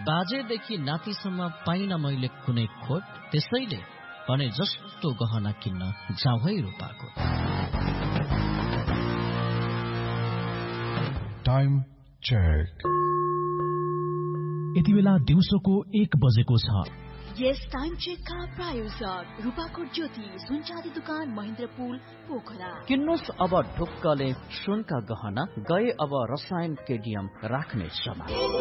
बाजेदेखि नातिसम्म पाइन मैले कुनै खोट, त्यसैले भने जस्तो गहना किन्न जाउँ है रूपाको। Time check. यति बेला दिउँसोको 1 बजेको छ। यस टाइम चेकका प्रायोजक रूपाकोट ज्योति सुनचाँदी दुकान महेन्द्रपुल पोखरा। किन्नुस् अब ढुक्कले सुनका गहना, गए अब रसायन केडियम राख्ने समा।